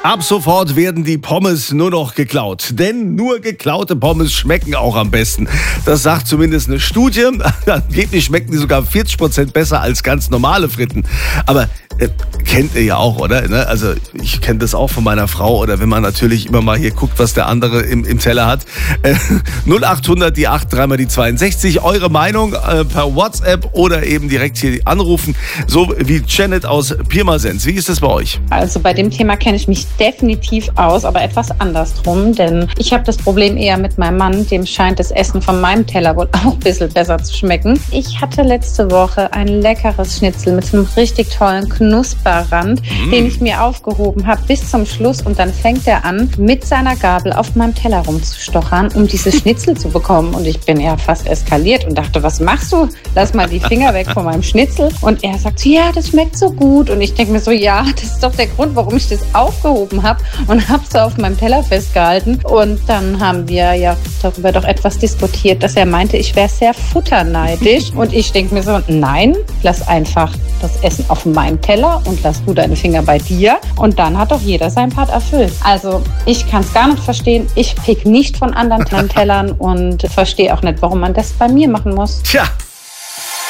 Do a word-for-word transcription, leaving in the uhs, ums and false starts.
Ab sofort werden die Pommes nur noch geklaut. Denn nur geklaute Pommes schmecken auch am besten. Das sagt zumindest eine Studie. Angeblich schmecken die sogar vierzig Prozent besser als ganz normale Fritten. Aber äh, kennt ihr ja auch, oder? Ne? Also ich kenne das auch von meiner Frau. Oder wenn man natürlich immer mal hier guckt, was der andere im, im Teller hat. Äh, null acht hundert, die acht, dreimal die zweiundsechzig. Eure Meinung äh, per WhatsApp oder eben direkt hier anrufen. So wie Janet aus Pirmasens. Wie ist das bei euch? Also bei dem Thema kenne ich mich definitiv aus, aber etwas andersrum, denn ich habe das Problem eher mit meinem Mann, dem scheint das Essen von meinem Teller wohl auch ein bisschen besser zu schmecken. Ich hatte letzte Woche ein leckeres Schnitzel mit einem richtig tollen Knusperrand, mm. den ich mir aufgehoben habe bis zum Schluss und dann fängt er an, mit seiner Gabel auf meinem Teller rumzustochern, um dieses Schnitzel zu bekommen und ich bin ja fast eskaliert und dachte, was machst du? Lass mal die Finger weg von meinem Schnitzel und er sagt, ja, das schmeckt so gut und ich denke mir so, ja, das ist doch der Grund, warum ich das aufgehoben habe und habe es auf meinem Teller festgehalten. Und dann haben wir ja darüber doch etwas diskutiert, dass er meinte, ich wäre sehr futterneidisch. Und ich denke mir so, nein, lass einfach das Essen auf meinem Teller und lass du deine Finger bei dir. Und dann hat doch jeder seinen Part erfüllt. Also ich kann es gar nicht verstehen. Ich pick nicht von anderen Tellern und verstehe auch nicht, warum man das bei mir machen muss. Tja,